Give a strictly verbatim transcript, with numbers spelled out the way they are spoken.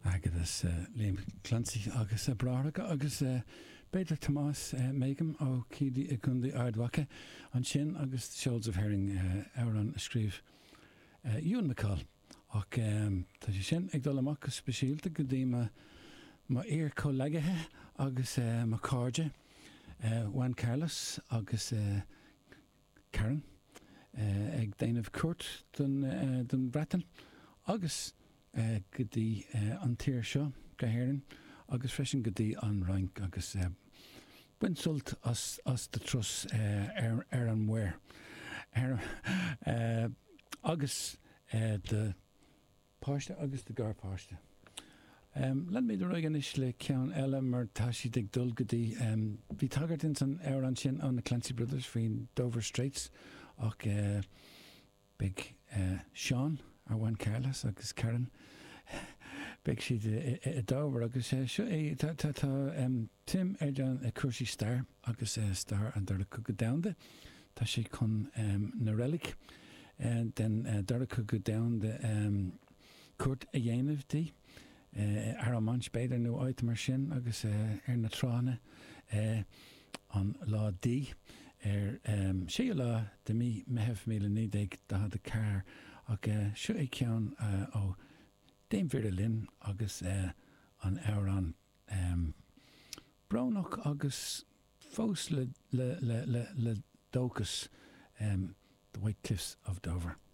agus uh, Liam Clancy agus uh, Braraga agus uh, Beidir Tomás uh, Meigam ó Cídi a Gundi Ardwacha an sin agus Shoals of Herring uh, Aaron Scrív uh, Ewan McCall ach um, tá sé sin ag dul amach go speisialta go dtí ma ma éir colegathe agus uh, ma cáde uh, Juan Carlos agus uh, Karen uh, ag déanamh Kurt don, uh, don Breton agus uh, go dtí uh, an tír seo gahéireann agus freisin go dtí an rank agus uh, buinsult as, as de trus uh, ar, ar an muir ar, uh, agus uh, de páiste agus de gar páiste. Um, Len méid roigan is le ceann eile mar tá si ag dul go dtí um, bhí tagart in san ar an sin an na Clancy Brothers faoin Dover Straits ach uh, big uh, Sean ar Juan Carlos agus Karen big siad i Dover agus uh, seo é tá tá tá um, Tim ar dean a cuasaí Star agus uh, Star an dara go damda tá si chun um, na relic uh, den uh, dara go damda um, Kurt a dhéanamh tí Uh, ar an mans beidir nó áit mar sin agus uh, ar na trána uh, an lá dí ar um, sé lá de mí mehef míle nídéig da de car ag uh, seo é ceann uh, ó déimhir linn agus uh, an ar an um, bránach agus fós le, le, le, le, le dóchas um, the White Cliffs of Dover.